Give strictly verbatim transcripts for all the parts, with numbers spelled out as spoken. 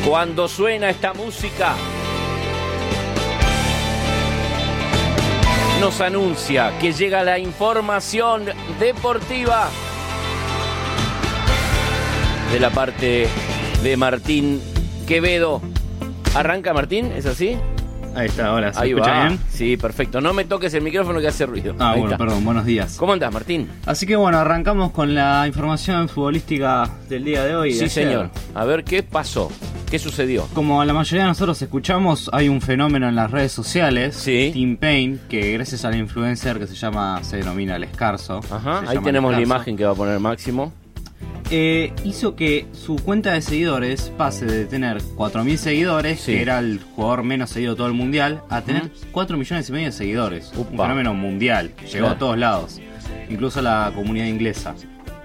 Cuando suena esta música, nos anuncia que llega la información deportiva de la parte de Martín Quevedo. ¿Arranca, Martín? ¿Es así? Ahí está, ahora, ¿se Ahí escucha va. bien? Sí, perfecto. No me toques el micrófono que hace ruido. Ah, Ahí bueno, está. perdón, buenos días. ¿Cómo andás, Martín? Así que bueno, arrancamos con la información futbolística del día de hoy. Sí, de señor. A ver, ¿qué pasó? ¿Qué sucedió? Como la mayoría de nosotros escuchamos, hay un fenómeno en las redes sociales, Sí. Tim Payne, que gracias al influencer que se llama, se denomina El Escarzo. Ajá, se ahí llama tenemos El la Escarzo, imagen que va a poner Máximo. eh, hizo que su cuenta de seguidores pase de tener cuatro mil seguidores, Sí. que era el jugador menos seguido de todo el mundial, a tener cuatro millones y medio de seguidores. Upa. Un fenómeno mundial, llegó Claro. a todos lados, incluso a la comunidad inglesa.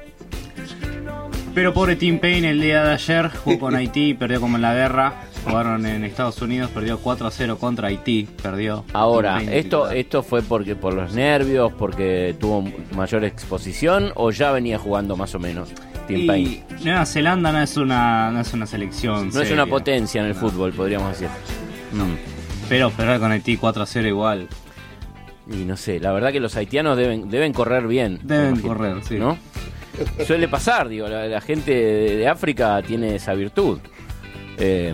Pero pobre Tim Payne, el día de ayer jugó con Haití, perdió como en la guerra. Jugaron en Estados Unidos, perdió cuatro a cero contra Haití, perdió. Ahora, Tim Payne ¿esto titular. esto fue porque por los nervios, porque tuvo mayor exposición o ya venía jugando más o menos Tim Payne? Y Nueva Zelanda no es una, no es una selección No es seria. una potencia en el No. fútbol, podríamos decir. Mm. Pero perder con Haití cuatro a cero igual. Y no sé, la verdad que los haitianos deben deben correr bien. me Deben imagino, correr, sí. ¿no? Suele pasar, digo, la, la gente de, de África tiene esa virtud. Eh,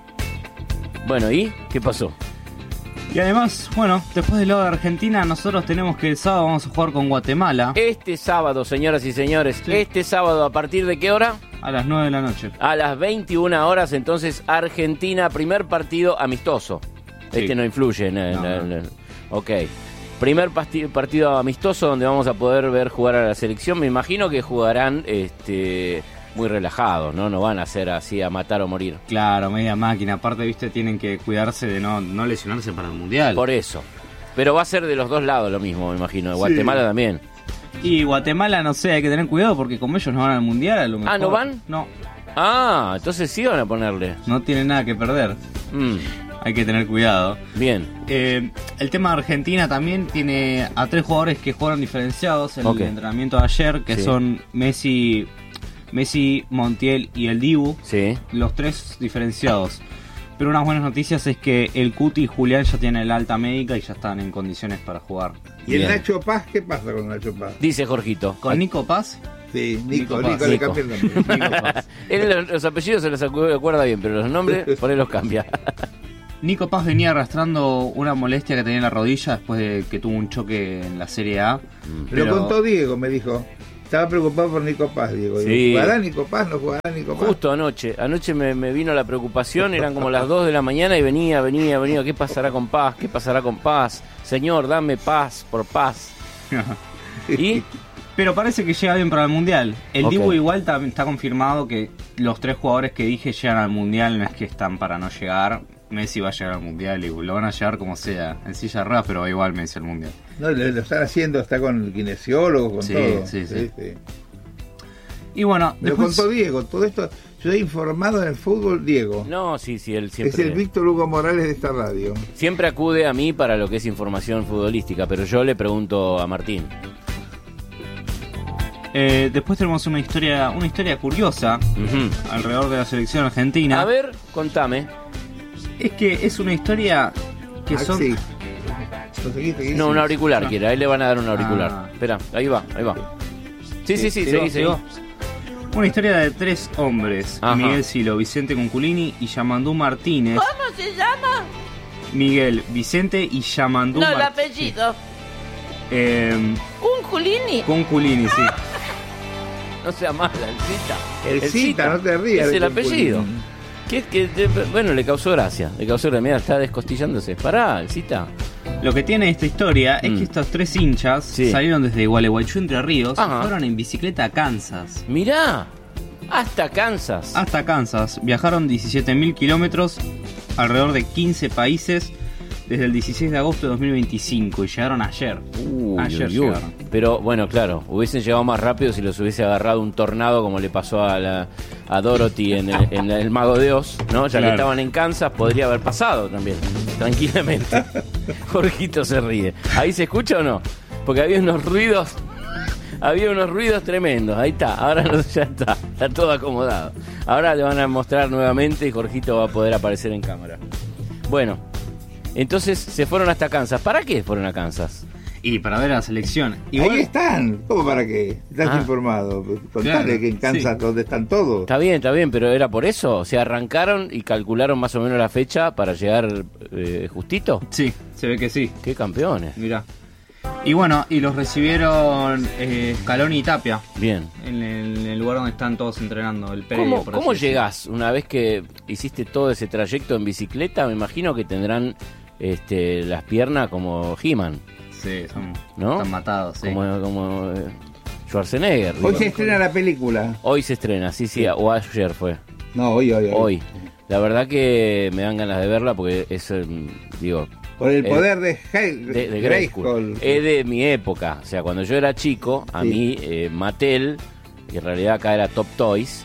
bueno, ¿y qué pasó? Y además, bueno, después del lado de Argentina, nosotros tenemos que el sábado vamos a jugar con Guatemala Este sábado, señoras y señores, Sí. este sábado, ¿a partir de qué hora? a las nueve de la noche. A las veintiuna horas, entonces, Argentina, primer partido amistoso. Sí. Este no influye en el... No, en no. el- ok. Primer pasti- partido amistoso donde vamos a poder ver jugar a la selección. Me imagino que jugarán este muy relajados, ¿no? No van a ser así a matar o morir. Claro, media máquina. Aparte, viste, tienen que cuidarse de no, no lesionarse para el Mundial. Por eso. Pero va a ser de los dos lados lo mismo, me imagino. De Guatemala también. Y Guatemala, no sé, hay que tener cuidado porque como ellos no van al Mundial, a lo mejor... Ah, ¿no van? No, Ah, entonces sí van a ponerle. no tienen nada que perder. Mm, Hay que tener cuidado. bien. Eh, el tema de Argentina también tiene a tres jugadores que jugaron diferenciados en Ok. el entrenamiento de ayer, que Sí. son Messi, Messi, Montiel y el Dibu, Sí. los tres diferenciados. Pero unas buenas noticias es que el Cuti y Julián ya tienen el alta médica y ya están en condiciones para jugar. ¿Y el Bien. Nacho Paz? ¿Qué pasa con Nacho Paz? Dice Jorgito. Con Nico Paz, Sí, Nico, Nico Nico, Paz. le Nico. cambié el nombre. Nico Paz. Él los, los apellidos se los acu- acuerda bien, pero los nombres por él los cambia. Nico Paz venía arrastrando una molestia que tenía en la rodilla después de que tuvo un choque en la Serie A. Lo Pero- contó Diego, me dijo. Estaba preocupado por Nico Paz, Diego. Sí. Digo, ¿jugará Nico Paz? ¿No jugará Nico Paz? Justo anoche, anoche me, me vino la preocupación, eran como las dos de la mañana y venía, venía, venía, ¿qué pasará con Paz? ¿Qué pasará con Paz? Señor, dame paz por paz. ¿Y? Pero parece que llega bien para el Mundial. El Ok. Dibu igual ta- está confirmado que los tres jugadores que dije llegan al Mundial, no es que están para no llegar. Messi va a llegar al Mundial y lo van a llegar como sea, en silla de ruedas, pero va igual Messi al Mundial. No, lo, lo están haciendo, está con el kinesiólogo, con Sí, todo. sí, sí. Y bueno, Me lo después, contó Diego, todo esto. Yo he informado en el fútbol, Diego. No, sí, sí, él es siempre, el Víctor Hugo Morales de esta radio. siempre acude a mí para lo que es información futbolística, pero yo le pregunto a Martín. eh, después tenemos una historia, una historia curiosa Ujú. alrededor de la selección argentina. A ver, contame. Es que es una historia que Ah, son... sí. ¿Conseguiste que No, sí? un auricular No. quiere, ahí le van a dar un auricular. Ah. Espera, ahí va, ahí va. Sí, sí, sí, Llegó, seguí, seguí. llegó. Una historia de tres hombres: Ajá. Miguel Silo, Vicente Cunculini y Yamandú Martínez. ¿Cómo se llama? Miguel, Vicente y Yamandú No, el Martínez. apellido. Eh, Cunculini. Cunculini, sí. No sea mala, el Cita. El Cita, no te rías Es de el apellido. Cunculini. ¿Qué es que te- bueno, le causó gracia. Le causó gracia. Mira, está descostillándose. Pará, el Cita. Lo que tiene esta historia es Mm. que estos tres hinchas Sí. salieron desde Gualeguaychú, Entre Ríos, Ajá. y fueron en bicicleta a Kansas. Mirá, hasta Kansas. Hasta Kansas. Viajaron diecisiete mil kilómetros, alrededor de quince países, desde el dieciséis de agosto de dos mil veinticinco y llegaron ayer. Uy, ayer uy, uy. llegaron. Pero bueno, claro, hubiesen llegado más rápido si los hubiese agarrado un tornado como le pasó a, la, a Dorothy en el, en el Mago de Oz, ¿no? Ya que Claro. estaban en Kansas, podría haber pasado también, tranquilamente. Jorgito se ríe. ¿Ahí se escucha o no? Porque había unos ruidos Había unos ruidos tremendos, ahí está, ahora no, ya está, está todo acomodado. Ahora le van a mostrar nuevamente y Jorgito va a poder aparecer en cámara. Bueno, entonces se fueron hasta Kansas. ¿Para qué fueron a Kansas? Y para ver la selección. Igual, Ahí están. ¿Cómo para qué? Estás Ah. informado. Contale Claro, que en Kansas sí. donde están todos. Está bien, está bien, pero ¿era por eso? O sea, arrancaron y calcularon más o menos la fecha para llegar eh, justito. Sí, se ve que sí. ¡Qué campeones! Mirá. Y bueno, y los recibieron eh, Scaloni y Tapia. Bien. En el, en el lugar donde están todos entrenando, el predio. ¿Cómo, por cómo así decirlo. llegás una vez que hiciste todo ese trayecto en bicicleta? Me imagino que tendrán este, las piernas como He-Man, Sí, son, ¿no? están matados, sí. como, como eh, Schwarzenegger. Hoy digo. se estrena la película. Hoy se estrena, sí, sí, o ayer fue. No, hoy, hoy, hoy. Hoy. La verdad que me dan ganas de verla porque es, eh, digo, Por el Eh, poder de, Hale- de, de Grayskull. Grayskull. Es de mi época. O sea, cuando yo era chico, a Sí. mí eh, Mattel, y en realidad acá era Top Toys,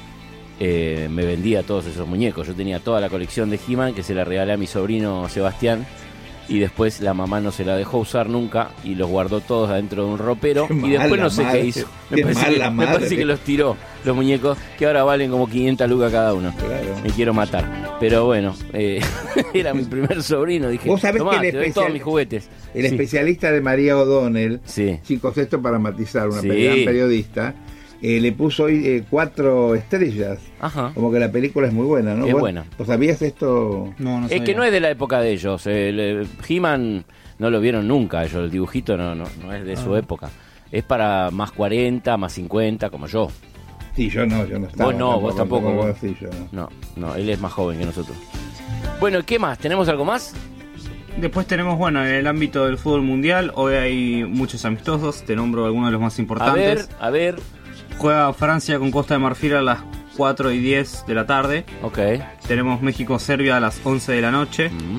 eh, me vendía todos esos muñecos. Yo tenía toda la colección de He-Man que se la regalé a mi sobrino Sebastián. Y después la mamá no se la dejó usar nunca y los guardó todos adentro de un ropero. Qué y después mala no sé madre, qué hizo. Me qué parece, que, mala me parece madre. que los tiró, los muñecos, que ahora valen como quinientas lucas cada uno. Claro. Me quiero matar. Pero bueno, eh, era mi primer sobrino. Dije, Vos sabés tomá, que el te doy especial- todos mis juguetes. El Sí. especialista de María O'Donnell, Sí. chicos, esto para matizar, una Sí. gran periodista, eh, le puso hoy eh, cuatro estrellas. Ajá. Como que la película es muy buena, ¿no? Es ¿Vos- buena. ¿Vos sabías esto? No, no Es sabía. que no es de la época de ellos. El, eh, He-Man no lo vieron nunca ellos. El dibujito no, no, no es de su época. Es para más cuarenta, más cincuenta, como yo. Sí, yo no, yo no estaba. Vos no, vos tampoco, vos. Sí, yo no. No, no, él es más joven que nosotros. Bueno, ¿qué más? ¿Tenemos algo más? Después tenemos, bueno, en el ámbito del fútbol mundial, hoy hay muchos amistosos, te nombro algunos de los más A ver, importantes. a ver. Juega Francia con Costa de Marfil a las cuatro y diez de la tarde. Ok. Tenemos México-Serbia a las once de la noche. Mm.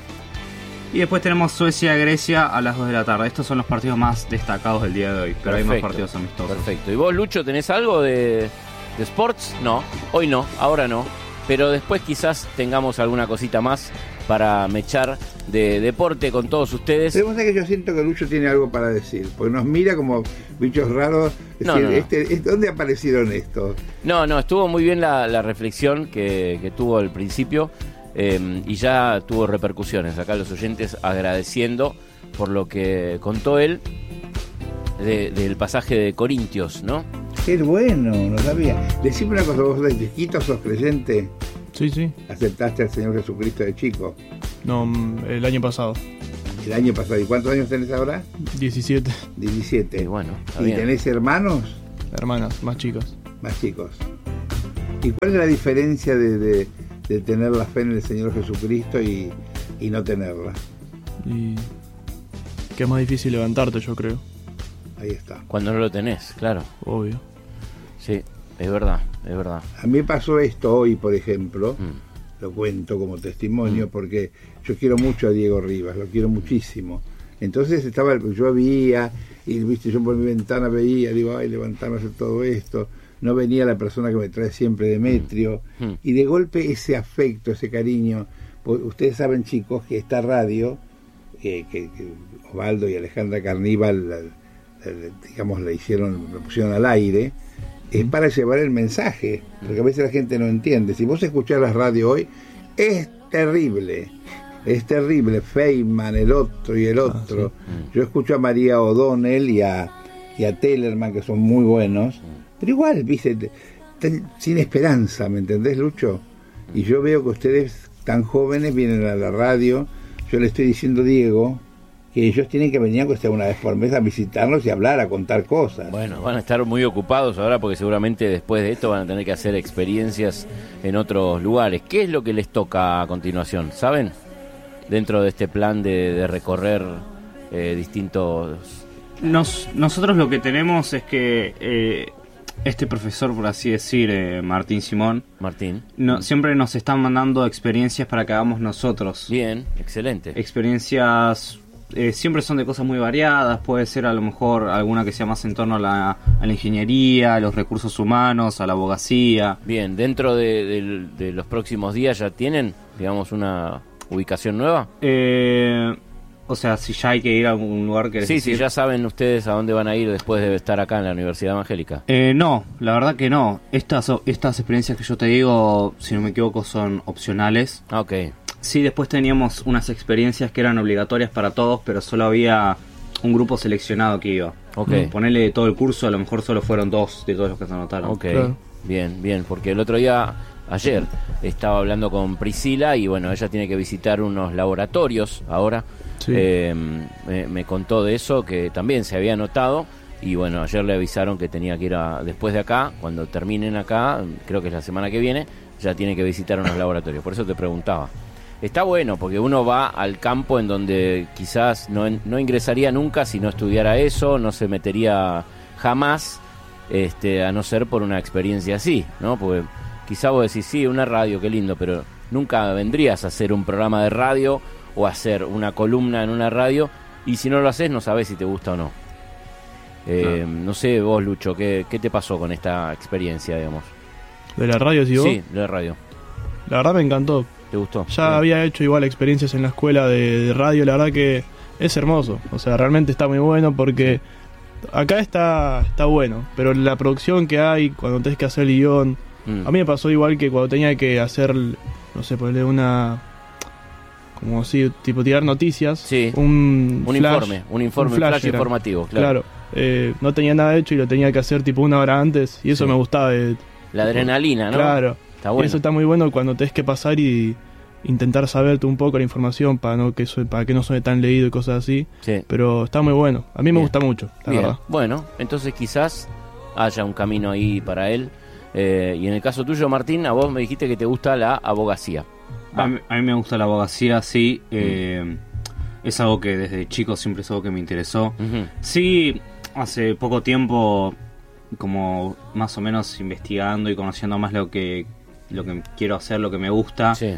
Y después tenemos Suecia-Grecia a las dos de la tarde. Estos son los partidos más destacados del día de hoy, pero hay más Perfecto, partidos amistosos. Perfecto. ¿Y vos, Lucho, tenés algo de, de sports? No, hoy no, ahora no. Pero después quizás tengamos alguna cosita más para mechar de deporte con todos ustedes. Pero vos sabés que yo siento que Lucho tiene algo para decir, porque nos mira como bichos raros. Es No, decir, no, no. Este, este- ¿dónde aparecieron estos? No, no, estuvo muy bien la, la reflexión que, que tuvo al principio eh, y ya tuvo repercusiones. Acá los oyentes agradeciendo por lo que contó él de- del pasaje de Corintios, ¿no? Qué bueno, no sabía. Decime una cosa, vos de chiquito sos creyente, Sí, sí. aceptaste al Señor Jesucristo de chico, No, mm, el año pasado. el año pasado. ¿Y cuántos años tenés ahora? diecisiete diecisiete. Y bueno, está ¿Y bien. tenés hermanos hermanas, más chicas. más chicos? ¿Y cuál es la diferencia de, de- de tener la fe en el Señor Jesucristo y, y no tenerla? Y que es más difícil levantarte, yo creo. Ahí está. Cuando no lo tenés, claro. Obvio. Sí, es verdad, es verdad. A mí pasó esto hoy, por ejemplo, Mm. lo cuento como testimonio, porque yo quiero mucho a Diego Rivas, lo quiero muchísimo. Entonces estaba, yo veía, y viste, yo por mi ventana veía, digo, ay, levantarme a hacer todo esto. No venía la persona que me trae siempre, Demetrio. Mm. Y de golpe ese afecto, ese cariño. Pues ustedes saben, chicos, que esta radio, que, que, que Osvaldo y Alejandra Carníbal, la- la- digamos, la hicieron, la pusieron al aire, es para llevar el mensaje, porque a veces la gente no entiende. Si vos escuchás la radio hoy, es terrible, es terrible, Feynman, el otro y el otro. Yo escucho a María O'Donnell y a, y a Tellerman, que son muy buenos, pero igual, viste, te- ten- sin esperanza, ¿me entendés, Lucho? Y yo veo que ustedes, tan jóvenes, vienen a la radio. Yo le estoy diciendo a Diego que ellos tienen que venir, aunque sea una vez por mes, a visitarnos y hablar, a contar cosas. Bueno, van a estar muy ocupados ahora porque seguramente después de esto van a tener que hacer experiencias en otros lugares. ¿Qué es lo que les toca a continuación? ¿Saben? Dentro de este plan de, de recorrer eh, distintos... Nos, nosotros lo que tenemos es que eh, este profesor, por así decir, eh, Martín Simón, Martín. no, siempre nos están mandando experiencias para que hagamos nosotros. Bien, excelente. Experiencias eh, siempre son de cosas muy variadas, puede ser a lo mejor alguna que sea más en torno a la, a la ingeniería, a los recursos humanos, a la abogacía. Bien, dentro de, de- de los próximos días ya tienen, digamos, una ubicación nueva. Eh, O sea, si ya hay que ir a algún lugar que... Sí, sí, ya saben ustedes a dónde van a ir después de estar acá en la Universidad Evangélica. Eh, no, la verdad que no. Estas, estas experiencias que yo te digo, si no me equivoco, son opcionales. Ah, ok. Sí, después teníamos unas experiencias que eran obligatorias para todos, pero solo había un grupo seleccionado que iba. Ok. Ponerle todo el curso, a lo mejor solo fueron dos de todos los que se anotaron. Ok, Claro. bien, bien, porque el otro día, ayer, estaba hablando con Priscila y bueno, ella tiene que visitar unos laboratorios ahora. Sí. Eh, me, me contó de eso, que también se había anotado y bueno, ayer le avisaron que tenía que ir a, después de acá, cuando terminen acá, creo que es la semana que viene, ya tiene que visitar unos laboratorios. Por eso te preguntaba. Está bueno porque uno va al campo en donde quizás no, no ingresaría nunca si no estudiara eso, no se metería jamás, este, a no ser por una experiencia así, ¿no? Porque quizás vos decís, sí, una radio, qué lindo, pero nunca vendrías a hacer un programa de radio o hacer una columna en una radio, y si no lo haces no sabés si te gusta o no. Eh, no. no sé vos, Lucho, ¿qué, ¿qué te pasó con esta experiencia, digamos? ¿De la radio, sí, vos? Sí, de la radio. La verdad me encantó. ¿Te gustó? Ya Sí. había hecho igual experiencias en la escuela de, de radio, la verdad que es hermoso. O sea, realmente está muy bueno porque acá está, está bueno, pero la producción que hay cuando tenés que hacer el guión, Mm. a mí me pasó igual que cuando tenía que hacer, no sé, ponerle una... como así, tipo tirar noticias. Sí. Un, Un flash, informe, un informe, un flash flash era. informativo, claro. Claro, eh, no tenía nada hecho y lo tenía que hacer tipo una hora antes y eso Sí. me gustaba. De, La adrenalina, ¿no? Claro. Está Y bueno. eso está muy bueno cuando tenés que pasar y intentar saberte un poco la información para no que sue- para que no suene tan leído y cosas así. Sí. Pero está muy bueno. A mí me Bien. gusta mucho, la Bien. verdad. Bueno, entonces quizás haya un camino ahí para él. Eh, y en el caso tuyo, Martín, a vos me dijiste que te gusta la abogacía. A mí, a mí me gusta la abogacía, sí. Eh, es algo que desde chico siempre es algo que me interesó. Ujú. Sí, hace poco tiempo, como más o menos investigando y conociendo más lo que lo que quiero hacer, lo que me gusta, Sí.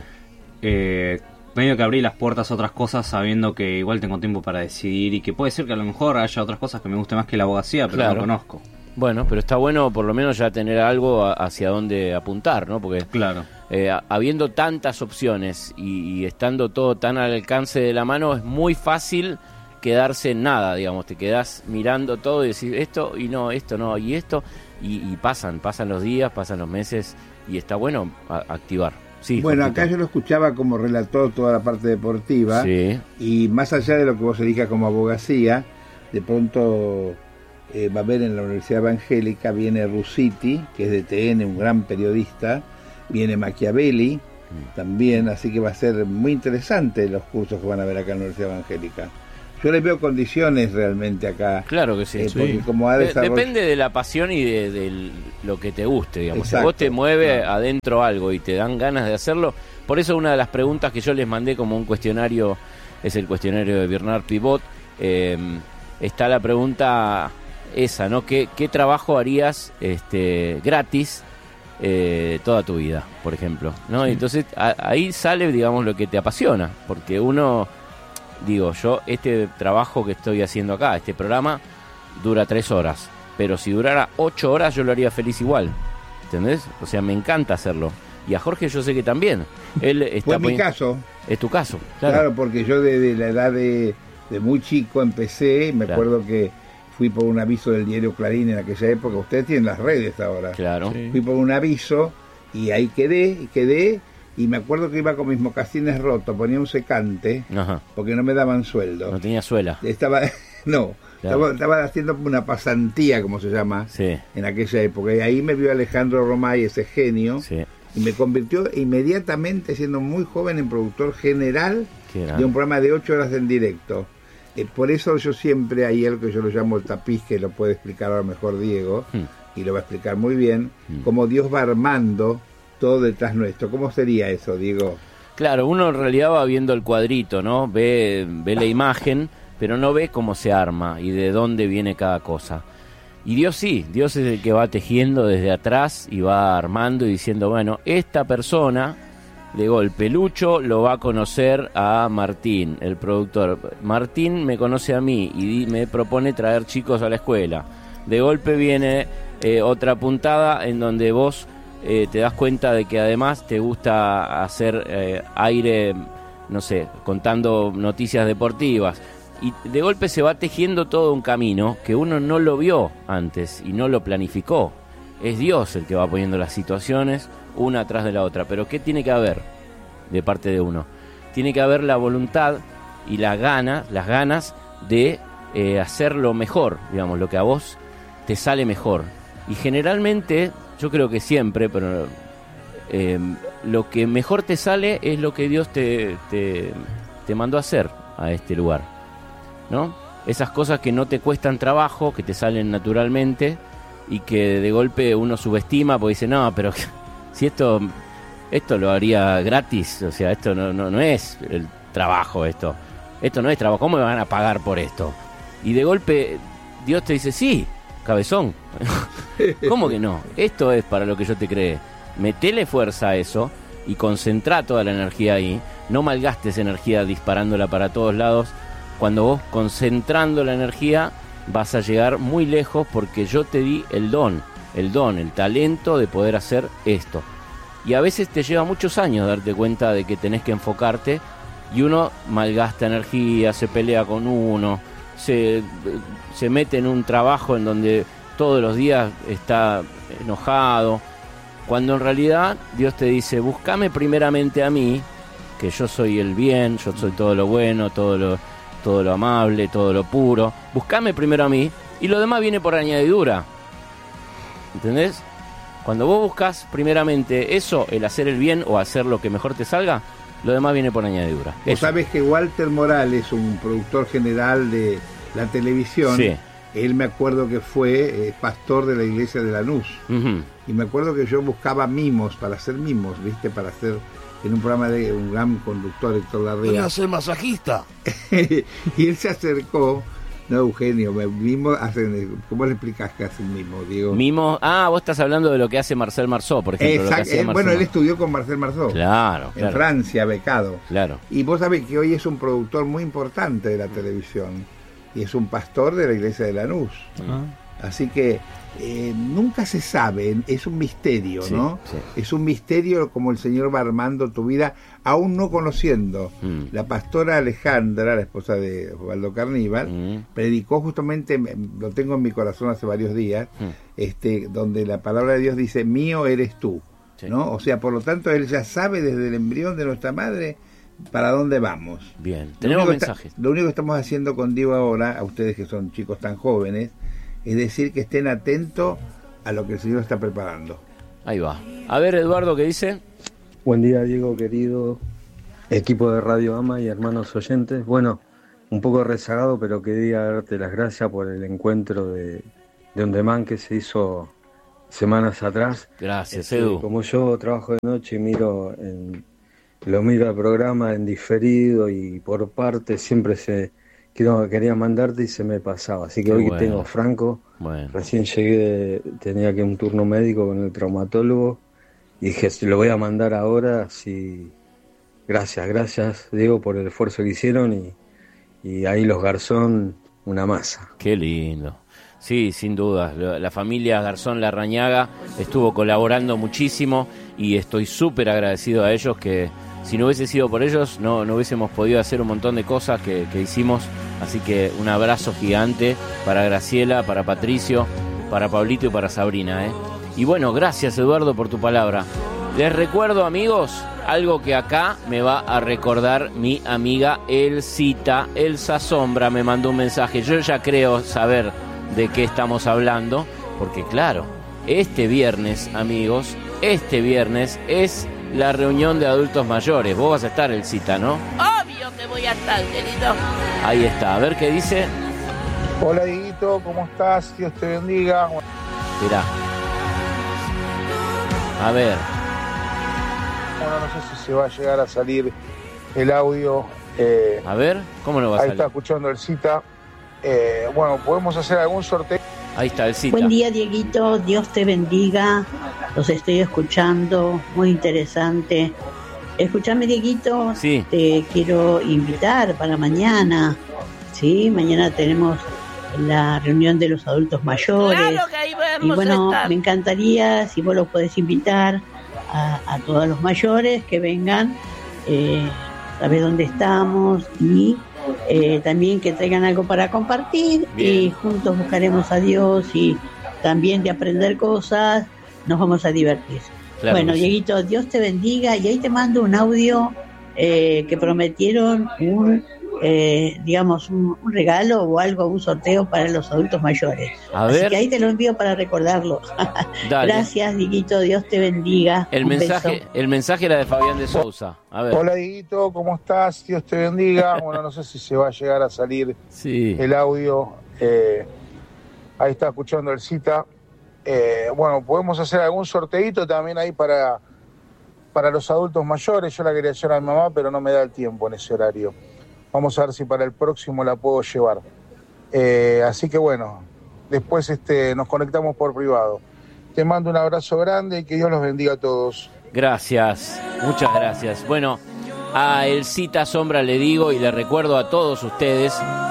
eh, medio que abrí las puertas a otras cosas sabiendo que igual tengo tiempo para decidir y que puede ser que a lo mejor haya otras cosas que me guste más que la abogacía, pero Claro. no conozco. Bueno, pero está bueno por lo menos ya tener algo a- hacia dónde apuntar, ¿no? Porque Claro. eh, a- habiendo tantas opciones y, y estando todo tan al alcance de la mano, es muy fácil quedarse en nada, digamos. Te quedás mirando todo y decís esto y no, esto no, y esto. Y, y pasan, pasan los días, pasan los meses y está bueno a- activar. Sí, Bueno, Jorgito. acá yo lo escuchaba como relator toda la parte deportiva, Sí, y más allá de lo que vos elijas como abogacía, de pronto eh, va a haber en la Universidad Evangélica, viene Rusiti, que es de T N, un gran periodista, viene Machiavelli también, así que va a ser muy interesante los cursos que van a ver acá en la Universidad Evangélica. Yo les veo condiciones realmente acá, claro que sí. eh, sí. porque como ha De- desarrollado... Depende de la pasión y de, de lo que te guste, digamos. Exacto, Si vos te mueve claro. adentro algo y te dan ganas de hacerlo, por eso una de las preguntas que yo les mandé como un cuestionario, es el cuestionario de Bernard Pivot, eh, está la pregunta esa, ¿no? ¿Qué, qué trabajo harías este, gratis eh, toda tu vida, por ejemplo? ¿No? Y entonces a- ahí sale, digamos, lo que te apasiona, porque uno... Digo, yo este trabajo que estoy haciendo acá, este programa, dura tres horas. Pero si durara ocho horas yo lo haría feliz igual. ¿Entendés? O sea, me encanta hacerlo. Y a Jorge yo sé que también. Él está Fue mi poni- caso, Es tu caso, claro. claro, porque yo desde la edad de, de muy chico empecé, me Claro. acuerdo que fui por un aviso del diario Clarín en aquella época, ustedes tienen las redes ahora. Claro. Sí. Fui por un aviso y ahí quedé, y quedé, y me acuerdo que iba con mis mocasines rotos, ponía un secante, Ajá. porque no me daban sueldo. No tenía suela. Estaba, no, Claro. estaba, estaba haciendo una pasantía, como se llama, Sí, en aquella época. Y ahí me vio Alejandro Romay, ese genio, sí. y me convirtió inmediatamente, siendo muy joven, en productor general Qué de un grande. programa de ocho horas en directo. Eh, por eso yo siempre, hay algo que yo lo llamo el tapiz, que lo puede explicar ahora mejor Diego, Hmm. y lo va a explicar muy bien, Hmm. cómo Dios va armando todo detrás nuestro. ¿Cómo sería eso, Diego? Claro, uno en realidad va viendo el cuadrito, ¿no? Ve, ve la imagen, pero no ve cómo se arma y de dónde viene cada cosa. Y Dios sí, Dios es el que va tejiendo desde atrás y va armando y diciendo, bueno, esta persona, de golpe, Lucho lo va a conocer a Martín, el productor. Martín me conoce a mí y di- me propone traer chicos a la escuela. De golpe viene eh, otra puntada en donde vos eh, te das cuenta de que además te gusta hacer eh, aire no sé, contando noticias deportivas. Y de golpe se va tejiendo todo un camino que uno no lo vio antes y no lo planificó. Es Dios el que va poniendo las situaciones una atrás de la otra. Pero ¿qué tiene que haber de parte de uno? Tiene que haber la voluntad y la gana, las ganas de eh, hacerlo mejor, digamos, lo que a vos te sale mejor. Y generalmente, yo creo que siempre, pero eh, lo que mejor te sale es lo que Dios te, te, te mandó a hacer a este lugar, ¿no? Esas cosas que no te cuestan trabajo, que te salen naturalmente y que de golpe uno subestima porque dice, no, pero si esto esto lo haría gratis, o sea, esto no, no, no es el trabajo, esto esto no es trabajo, ¿cómo me van a pagar por esto? Y de golpe Dios te dice, sí, cabezón, ¿cómo que no? Esto es para lo que yo te creé. Metele fuerza a eso y concentrá toda la energía ahí, no malgastes energía disparándola para todos lados. Cuando vos concentrando la energía vas a llegar muy lejos porque yo te di el don, el don, el talento de poder hacer esto. Y a veces te lleva muchos años darte cuenta de que tenés que enfocarte y uno malgasta energía, se pelea con uno, se, se mete en un trabajo en donde todos los días está enojado, cuando en realidad Dios te dice, búscame primeramente a mí, que yo soy el bien, yo soy todo lo bueno, todo lo... todo lo amable, todo lo puro. Buscame primero a mí y lo demás viene por añadidura. ¿Entendés? Cuando vos buscas primeramente eso, el hacer el bien o hacer lo que mejor te salga, lo demás viene por añadidura. Vos Eso. sabés que Walter Morales, un productor general de la televisión, Sí. él me acuerdo que fue eh, pastor de la iglesia de Lanús. Uh-huh. Y me acuerdo que yo buscaba mimos para hacer mimos, ¿viste? Para hacer en un programa de un gran conductor, Héctor Larrea. ¿Van a ser masajista? Y él se acercó, no, Eugenio, mimo hacen, ¿cómo le explicas que hacen mimo, Diego? Mimo, ah, vos estás hablando de lo que hace Marcel Marceau, por ejemplo. Lo que Exacto, hacía él, Marcel bueno, él Marceau. estudió con Marcel Marceau. Claro, En claro. Francia, becado. Claro. Y vos sabés que hoy es un productor muy importante de la televisión. Y es un pastor de la iglesia de Lanús. Ah. Así que eh, nunca se sabe, es un misterio, Sí, ¿no? sí. Es un misterio como el Señor va armando tu vida, aún no conociendo. Mm. La pastora Alejandra, la esposa de Osvaldo Carníbal, Mm. predicó justamente, lo tengo en mi corazón hace varios días, Mm. este, donde la palabra de Dios dice, mío eres tú, Sí. ¿no? O sea, por lo tanto, Él ya sabe desde el embrión de nuestra madre para dónde vamos. Bien, Lo tenemos único que mensajes. está- lo único que estamos haciendo con Diego ahora, a ustedes que son chicos tan jóvenes, es decir que estén atentos a lo que el Señor está preparando. Ahí va. A ver, Eduardo, ¿qué dice? Buen día, Diego, querido equipo de Radio Ama y hermanos oyentes. Bueno, un poco rezagado, pero quería darte las gracias por el encuentro de, de On Demand que se hizo semanas atrás. Gracias, Este, Edu. Como yo trabajo de noche y miro en, lo miro al programa en diferido y por parte, siempre se quiero, quería mandarte y se me pasaba. Así que Qué hoy bueno. que tengo franco, Bueno, recién llegué, tenía que un turno médico con el traumatólogo y dije, "Si lo voy a mandar ahora, sí. Gracias, gracias, Diego, por el esfuerzo que hicieron y, y ahí los Garzón, una masa." qué lindo. Sí, sin duda. La la familia Garzón Larrañaga estuvo colaborando muchísimo y estoy súper agradecido a ellos, que si no hubiese sido por ellos no, no hubiésemos podido hacer un montón de cosas que, que hicimos. Así que un abrazo gigante para Graciela, para Patricio, para Pablito y para Sabrina, ¿eh? Y bueno, gracias, Eduardo, por tu palabra. Les recuerdo, amigos, algo que acá me va a recordar mi amiga Elcita. Elsa Sombra me mandó un mensaje. Yo ya creo saber de qué estamos hablando, porque claro, este viernes, amigos, este viernes es la reunión de adultos mayores. Vos vas a estar, Elcita, ¿no? Obvio que voy a estar, querido. Ahí está, a ver qué dice. Hola Dieguito, ¿cómo estás? Dios te bendiga. Mirá. A ver, Bueno, no sé si se va a llegar a salir el audio. Eh, a ver, ¿cómo no va a ahí salir? está escuchando el cita. Eh, bueno, podemos hacer algún sorteo. Ahí está, Elcita. Buen día, Dieguito, Dios te bendiga. Los estoy escuchando, muy interesante. Escúchame, Dieguito, Sí. te quiero invitar para mañana. Sí, mañana tenemos la reunión de los adultos mayores. Claro que ahí Y vamos bueno, a estar. me encantaría si vos los podés invitar a, a todos los mayores que vengan, eh, sabés dónde estamos y eh, también que traigan algo para compartir. Bien. Y juntos buscaremos a Dios y también de aprender cosas nos vamos a divertir. Claro, bueno, Dieguito, Dios te bendiga y ahí te mando un audio eh, que prometieron un Eh, digamos un, un regalo o algo, un sorteo para los adultos mayores. A Así ver. que ahí te lo envío para recordarlo. Gracias, Dieguito, Dios te bendiga. El un mensaje, beso. El mensaje era de Fabián de Sousa. A ver. Hola, Dieguito, ¿cómo estás? Dios te bendiga. Bueno, no sé si se va a llegar a salir sí. el audio. Eh, ahí está escuchando el cita. Eh, bueno, podemos hacer algún sorteito también ahí para, para los adultos mayores. Yo la quería hacer a mi mamá, pero no me da el tiempo en ese horario. Vamos a ver si para el próximo la puedo llevar. Eh, así que bueno, después este, nos conectamos por privado. Te mando un abrazo grande y que Dios los bendiga a todos. Gracias, muchas gracias. Bueno, a El Cita Sombra le digo y le recuerdo a todos ustedes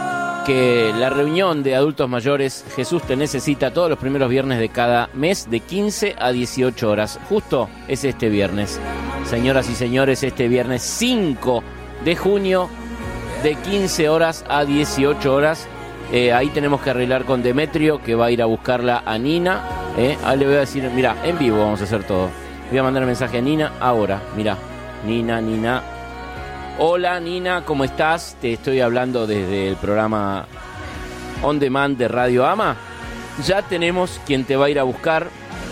que la reunión de adultos mayores Jesús te necesita todos los primeros viernes de cada mes de quince a dieciocho horas. Justo es este viernes. Señoras y señores, este viernes cinco de junio de quince horas a dieciocho horas. Eh, ahí tenemos que arreglar con Demetrio, que va a ir a buscarla a Nina. Eh, ahí le voy a decir, mira, en vivo vamos a hacer todo. Voy a mandar un mensaje a Nina ahora. Mira, Nina, Nina. Hola, Nina, ¿cómo estás? Te estoy hablando desde el programa On Demand de Radio Ama. Ya tenemos quien te va a ir a buscar.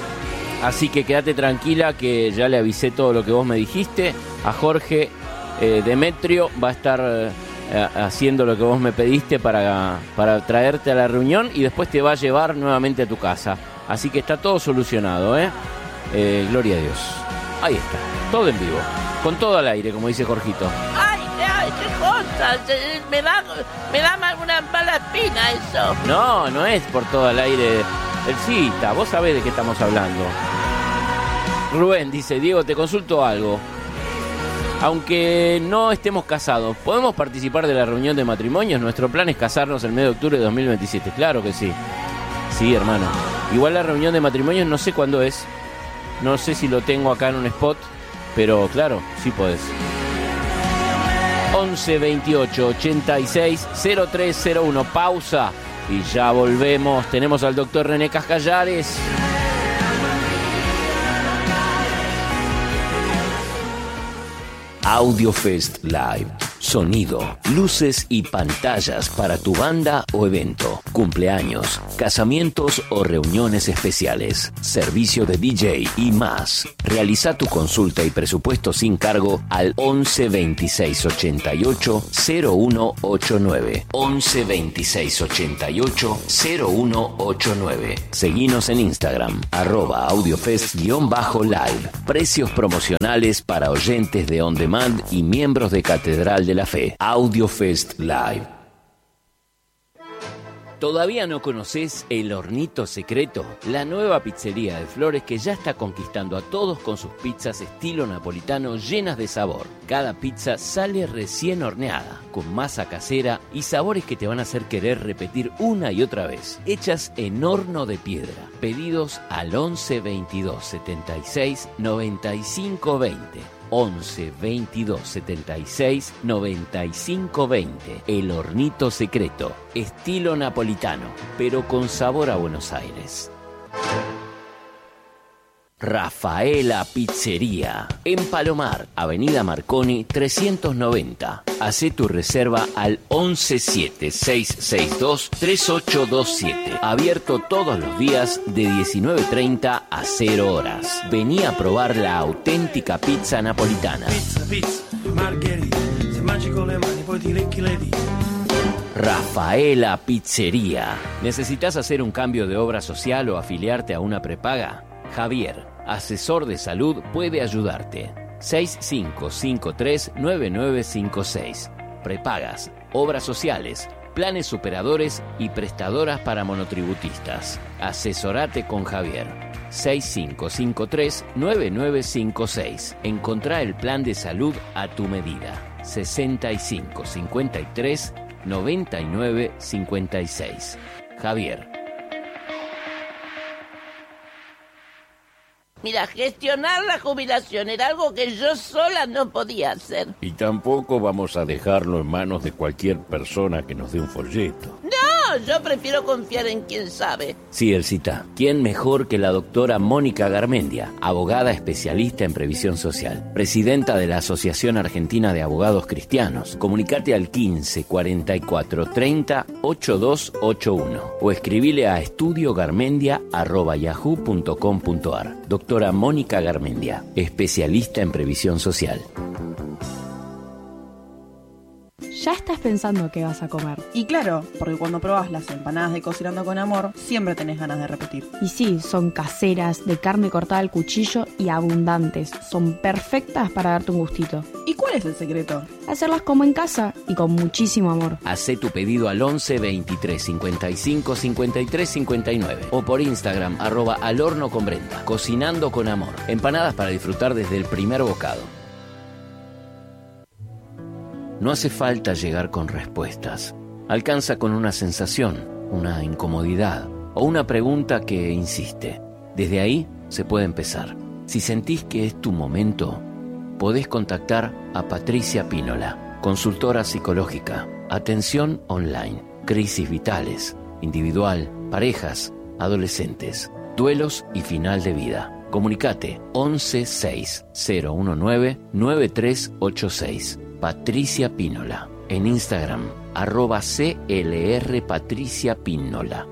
Así que quédate tranquila que ya le avisé todo lo que vos me dijiste. A Jorge eh, Demetrio va a estar... Eh, haciendo lo que vos me pediste para, para traerte a la reunión y después te va a llevar nuevamente a tu casa. Así que está todo solucionado, ¿eh? eh gloria a Dios. Ahí está, todo en vivo, con todo al aire, como dice Jorgito. ¡Ay, ay qué cosa! Me da, me da una mala espina eso. No, no es por todo al aire. El cita, vos sabés de qué estamos hablando. Rubén dice, Diego, te consulto algo. Aunque no estemos casados, ¿podemos participar de la reunión de matrimonios? Nuestro plan es casarnos el mes de octubre de dos mil veintisiete. Claro que sí. Sí, hermano. Igual la reunión de matrimonios no sé cuándo es. No sé si lo tengo acá en un spot. Pero claro, sí podés. once veintiocho ochenta y seis cero tres cero uno. Pausa. Y ya volvemos. Tenemos al doctor René Cascallares. AudioFest Live. Sonido, luces y pantallas para tu banda o evento, cumpleaños, casamientos o reuniones especiales, servicio de D J y más. Realiza tu consulta y presupuesto sin cargo al once veintiséis ochenta y ocho cero uno ochenta y nueve. once veintiséis ochenta y ocho cero uno ochenta y nueve. Seguinos en Instagram, arroba audiofest-live. Precios promocionales para oyentes de On Demand y miembros de Catedral de la Fe. AudioFest Live. ¿Todavía no conoces El Hornito Secreto? La nueva pizzería de Flores que ya está conquistando a todos con sus pizzas estilo napolitano llenas de sabor. Cada pizza sale recién horneada, con masa casera y sabores que te van a hacer querer repetir una y otra vez. Hechas en horno de piedra. Pedidos al once veintidós setenta y seis noventa y cinco veinte. once veintidós setenta y seis noventa y cinco veinte. El Hornito Secreto, estilo napolitano, pero con sabor a Buenos Aires. Rafaela Pizzería, en Palomar, Avenida Marconi trescientos noventa. Hacé tu reserva al once siete seis seis dos tres ocho dos siete. Abierto todos los días de diecinueve treinta a cero horas. Vení a probar la auténtica pizza napolitana. Pizza, pizza, margherita. Se mangi con le mani, poi ti lecchi le dita. Rafaela Pizzería. ¿Necesitas hacer un cambio de obra social o afiliarte a una prepaga? Javier, asesor de salud, puede ayudarte. seis cinco cinco tres nueve nueve cinco seis. Prepagas, obras sociales, planes superadores y prestadoras para monotributistas. Asesorate con Javier. seis cinco cinco tres nueve nueve cinco seis. Encontrá el plan de salud a tu medida. sesenta y cinco cincuenta y tres noventa y nueve cincuenta y seis. Javier. Mira, gestionar la jubilación era algo que yo sola no podía hacer. Y tampoco vamos a dejarlo en manos de cualquier persona que nos dé un folleto. No, yo prefiero confiar en quien sabe. Sí, Elcita. ¿Quién mejor que la doctora Mónica Garmendia, abogada especialista en previsión social, presidenta de la Asociación Argentina de Abogados Cristianos? Comunicate al quince cuarenta y cuatro treinta ochenta y dos ochenta y uno o escribile a estudiogarmendia arroba yahoo punto com punto ar. Doctora Mónica Garmendia, especialista en previsión social. Ya estás pensando qué vas a comer. Y claro, porque cuando probás las empanadas de Cocinando con Amor, siempre tenés ganas de repetir. Y sí, son caseras, de carne cortada al cuchillo y abundantes. Son perfectas para darte un gustito. ¿Y cuál es el secreto? Hacerlas como en casa y con muchísimo amor. Hacé tu pedido al once veintitrés cincuenta y cinco cincuenta y tres cincuenta y nueve o por Instagram, arroba al horno con Brenda. Cocinando con Amor. Empanadas para disfrutar desde el primer bocado. No hace falta llegar con respuestas. Alcanza con una sensación, una incomodidad o una pregunta que insiste. Desde ahí se puede empezar. Si sentís que es tu momento, podés contactar a Patricia Pínola, consultora psicológica, atención online, crisis vitales, individual, parejas, adolescentes, duelos y final de vida. Comunicate once seis cero diecinueve nueve tres ocho seis. Patricia Pínola. En Instagram, arroba C L R Patricia Pínola.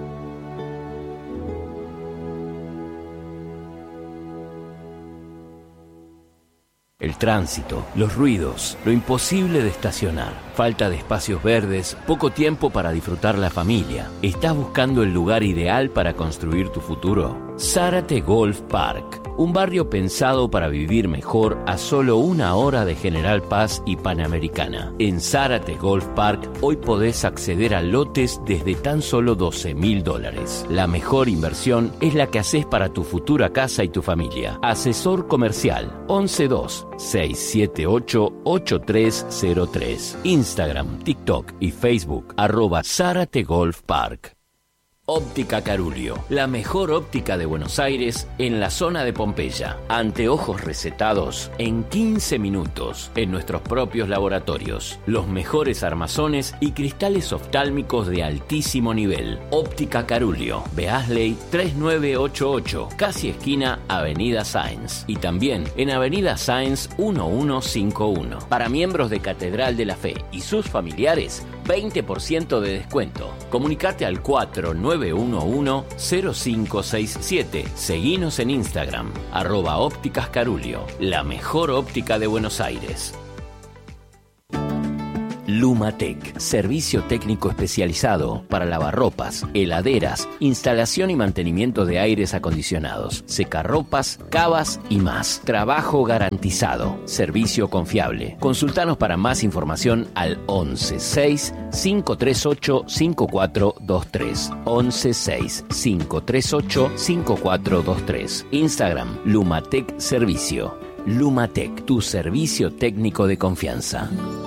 El tránsito, los ruidos, lo imposible de estacionar, falta de espacios verdes, poco tiempo para disfrutar la familia. ¿Estás buscando el lugar ideal para construir tu futuro? Zárate Golf Park, un barrio pensado para vivir mejor a solo una hora de General Paz y Panamericana. En Zárate Golf Park hoy podés acceder a lotes desde tan solo doce mil dólares. La mejor inversión es la que haces para tu futura casa y tu familia. Asesor comercial once dos seis siete ocho ocho tres cero tres. Instagram, TikTok y Facebook arroba Zárate Golf Park. Óptica Carulio, la mejor óptica de Buenos Aires en la zona de Pompeya. Anteojos recetados en quince minutos en nuestros propios laboratorios. Los mejores armazones y cristales oftálmicos de altísimo nivel. Óptica Carulio, Beasley tres nueve ocho ocho, casi esquina Avenida Sáenz. Y también en Avenida Sáenz uno uno cinco uno. Para miembros de Catedral de la Fe y sus familiares, veinte por ciento de descuento. Comunicate al cuatro nueve uno uno cero cinco seis siete. Seguinos en Instagram, arroba Ópticas Carulio, la mejor óptica de Buenos Aires. Lumatec, servicio técnico especializado para lavarropas, heladeras, instalación y mantenimiento de aires acondicionados, secarropas, cavas y más. Trabajo garantizado, servicio confiable. Consultanos para más información al once seis cinco tres ocho cinco cuatro dos tres. once seis cinco tres ocho cinco cuatro dos tres. Instagram, Lumatec Servicio. Lumatec, tu servicio técnico de confianza.